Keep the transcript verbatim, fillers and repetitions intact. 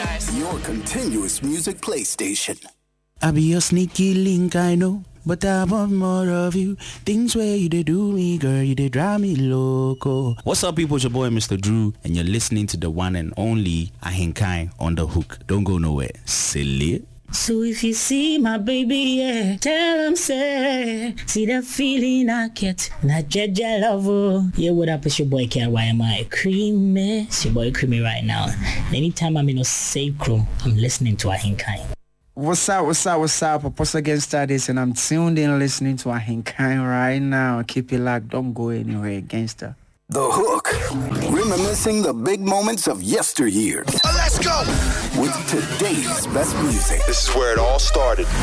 guys. Your continuous music PlayStation. I be your sneaky link, I know, but I want more of you. Things where you did do me, girl, you did drive me loco. What's up, people? It's your boy, Mister Drew, and you're listening to the one and only Ahinkai on the Hook. Don't go nowhere. Silly. So if you see my baby, yeah, tell him, say, see that feeling I get, not judge I love her. Yeah, what up, it's your boy, K Y M I Creamy. It's your boy, Creamy right now. Anytime I'm in a safe room, I'm listening to Ahinkai. What's up, what's up, what's up? Apostle Against Studies, and I'm tuned in listening to Ahinkai right now. Keep it locked, don't go anywhere, gangster. The Hook, reminiscing the big moments of yesteryear. Uh, let's go! With today's best music. This is where it all started.